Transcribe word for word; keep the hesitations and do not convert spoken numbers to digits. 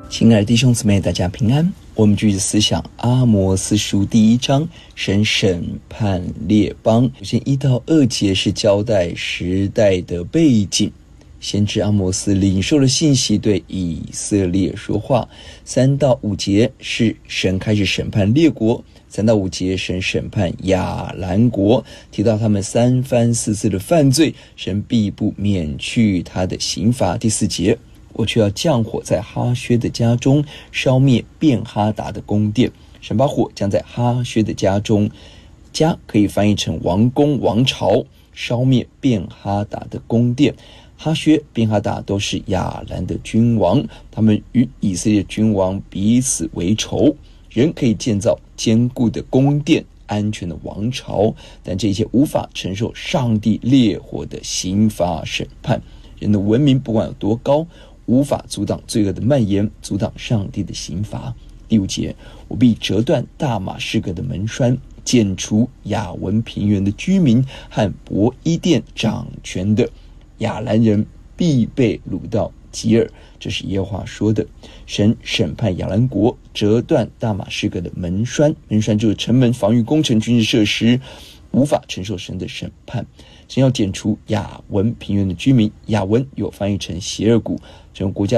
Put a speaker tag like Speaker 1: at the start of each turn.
Speaker 1: 亲爱的弟兄姊妹，大家平安。我们继续思想阿摩司书第一章，神审判列邦。首先一到二节是交代时代的背景，先知阿摩司领受了信息，对以色列说话。三到五节是神开始审判列国，三到五节神审判亚兰国，提到他们三番四次的犯罪，神必不免去他的刑罚。第四节，我却要降火在哈薛的家中，烧灭便哈达的宫殿。神把火降在哈薛的家中，家可以翻译成王宫、王朝，烧灭便哈达的宫殿。哈薛、便哈达都是亚兰的君王，他们与以色列君王彼此为仇。人可以建造坚固的宫殿、安全的王朝，但这些无法承受上帝烈火的刑罚审判。人的文明不管有多高，无法阻挡罪恶的蔓延，阻挡上帝的刑罚。第五节，我必折断大马士革的门栓，剪除亚文平原的居民和伯伊甸掌权的亚兰人，必被掳到吉尔。这是耶和华说的。神审判亚兰国，折断大马士革的门栓，门栓就是城门、防御工程、军事设施，无法承受神的审判。神要剪除亚文平原的居民，亚文有翻译成邪恶谷，这种国家